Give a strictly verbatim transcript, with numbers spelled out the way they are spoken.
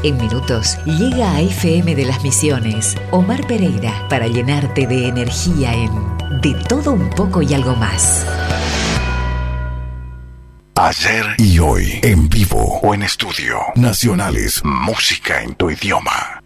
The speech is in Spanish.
En minutos llega a F M de las Misiones Omar Pereira para llenarte de energía en De Todo Un Poco y Algo Más. Ayer y hoy, en vivo o en estudio. Nacionales, música en tu idioma.